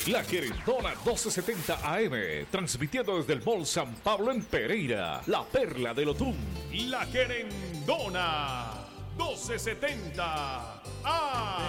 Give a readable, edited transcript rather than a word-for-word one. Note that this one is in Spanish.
La Querendona 1270 AM, transmitiendo desde el Mall San Pablo en Pereira, la perla del Otún. La Querendona 1270 AM.